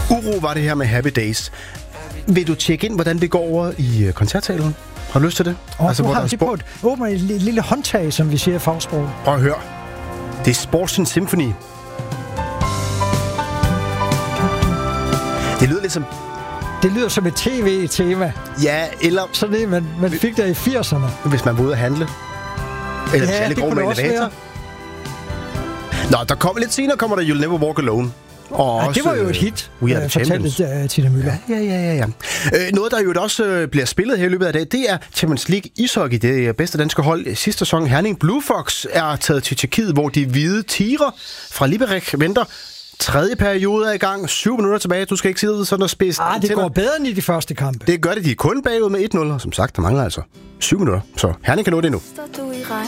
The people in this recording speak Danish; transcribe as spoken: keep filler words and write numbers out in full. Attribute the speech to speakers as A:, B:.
A: Uro var det her med Happy Days. Vil du tjekke ind, hvordan det går over i koncertsalen? Har du lyst til det?
B: Oh, altså, hvor har vi på et, åbner et lille håndtag, som vi siger i fagsprog.
A: Prøv at høre. Det er Sports Symphony. Det lyder lidt som...
B: Det lyder som et tv-tema.
A: Ja, eller...
B: Sådan det, man, man fik der i firserne.
A: Hvis man var ude at handle. Eller
B: ja,
A: hvis alle går med elevator. Nå, der kommer lidt senere, kommer der You'll Never Walk Alone. Og
B: ja,
A: også,
B: det var jo et hit,
A: We Are The Champions.
B: Fortalte uh, Tina Müller.
A: Ja, ja, ja, ja. Øh, noget, der jo også øh, bliver spillet her i løbet af dag, det er Champions League ishockey. Det er bedste danske hold. Sidste sæson, Herning Blue Fox, er taget til Tjekkiet, hvor de hvide tigre fra Liberec venter. Tredje periode er i gang. Syv minutter tilbage. Du skal ikke sidde sådan og spidse.
B: Ah, det går bedre end i de første kampe.
A: Det gør det. De er kun bagud med et nul. Og som sagt, der mangler altså syv minutter. Så Herning kan nå det nu.
C: Står du i regn,